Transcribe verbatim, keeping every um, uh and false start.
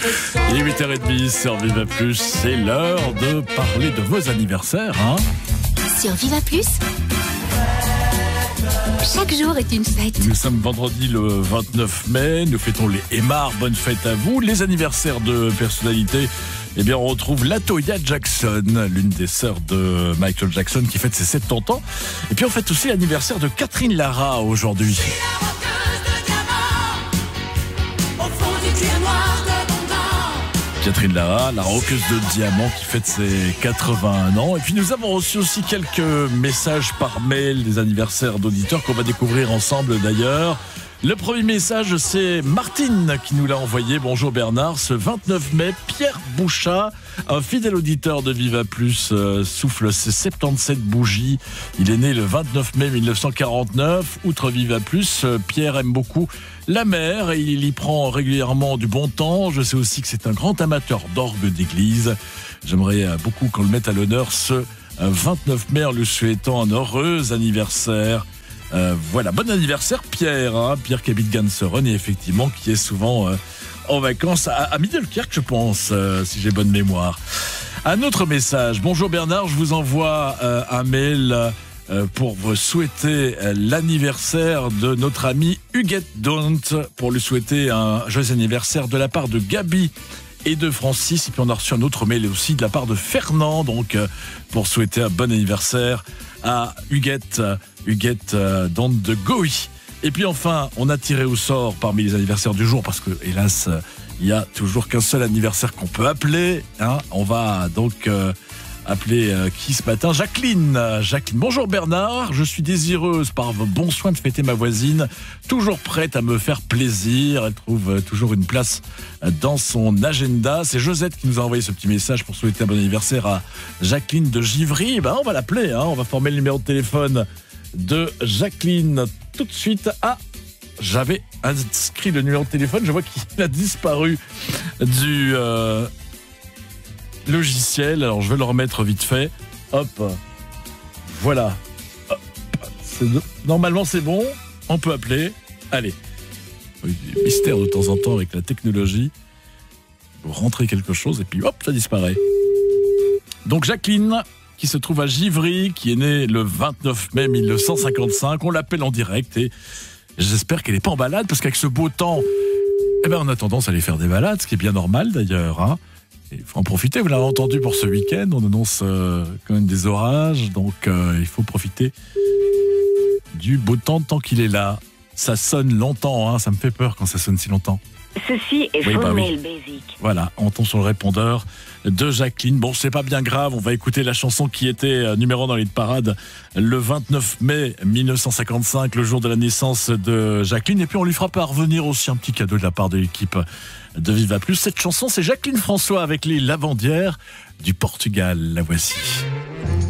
Il est huit heures trente sur Viva Plus, c'est l'heure de parler de vos anniversaires. Hein sur Viva Plus, chaque jour est une fête. Nous sommes vendredi le vingt-neuf mai, nous fêtons les Aymars, bonne fête à vous. Les anniversaires de personnalités, eh bien on retrouve Latoya Jackson, l'une des sœurs de Michael Jackson qui fête ses soixante-dix ans. Et puis on fête aussi l'anniversaire de Catherine Lara aujourd'hui. Catherine Lara, la roqueuse de diamant qui fête ses quatre-vingt-un ans. Et puis nous avons reçu aussi quelques messages par mail des anniversaires d'auditeurs qu'on va découvrir ensemble d'ailleurs. Le premier message, c'est Martine qui nous l'a envoyé. Bonjour Bernard, ce vingt-neuf mai, Pierre Bouchat, un fidèle auditeur de Viva Plus, euh, souffle ses soixante-dix-sept bougies. Il est né le vingt-neuf mai mille neuf cent quarante-neuf. Outre Viva Plus, euh, Pierre aime beaucoup la mer et il y prend régulièrement du bon temps. Je sais aussi que c'est un grand amateur d'orgue d'église. J'aimerais euh, beaucoup qu'on le mette à l'honneur ce euh, vingt-neuf mai en lui souhaitant un heureux anniversaire. Euh, voilà, bon anniversaire Pierre, hein, Pierre qui habite Ganseren et effectivement qui est souvent euh, en vacances à, à Middelkerk, je pense, euh, si j'ai bonne mémoire. Un autre message. Bonjour Bernard, je vous envoie euh, un mail euh, pour vous souhaiter euh, l'anniversaire de notre ami Huguette Dont, pour lui souhaiter un joyeux anniversaire de la part de Gabi et de Francis. Et puis on a reçu un autre mail aussi de la part de Fernand, donc euh, pour souhaiter un bon anniversaire à Huguette, Huguette euh, Dont de Goï. Et puis enfin, on a tiré au sort parmi les anniversaires du jour, parce que hélas, il n'y a toujours qu'un seul anniversaire qu'on peut appeler. Hein. On va donc euh, appeler euh, qui ce matin ? Jacqueline. Jacqueline. Bonjour Bernard, je suis désireuse par vos bons soins de fêter ma voisine, toujours prête à me faire plaisir. Elle trouve euh, toujours une place euh, dans son agenda. C'est Josette qui nous a envoyé ce petit message pour souhaiter un bon anniversaire à Jacqueline de Givry. Ben, on va l'appeler, hein. On va former le numéro de téléphone de Jacqueline tout de suite. Ah, j'avais inscrit le numéro de téléphone, je vois qu'il a disparu du euh, logiciel. Alors je vais le remettre vite fait. Hop, voilà. Hop. C'est, normalement c'est bon, on peut appeler. Allez, des mystères de temps en temps avec la technologie. Vous rentrez quelque chose et puis hop, ça disparaît. Donc Jacqueline, qui se trouve à Givry, qui est née le vingt-neuf mai mille neuf cent cinquante-cinq. On l'appelle en direct et j'espère qu'elle n'est pas en balade, parce qu'avec ce beau temps, eh ben, on a tendance à aller faire des balades, ce qui est bien normal d'ailleurs. Hein. Il faut en profiter, vous l'avez entendu pour ce week-end, on annonce euh, quand même des orages, donc euh, il faut profiter du beau temps tant qu'il est là. Ça sonne longtemps, hein, ça me fait peur quand ça sonne si longtemps. Ceci est oui, Phone bah Mail oui. Basic. Voilà, on tombe sur le répondeur de Jacqueline. Bon, c'est pas bien grave, on va écouter la chanson qui était numéro un dans les parades le vingt-neuf mai mille neuf cent cinquante-cinq, le jour de la naissance de Jacqueline. Et puis on lui fera parvenir aussi un petit cadeau de la part de l'équipe de Viva Plus. Cette chanson, c'est Jacqueline François avec les Lavandières du Portugal. La voici.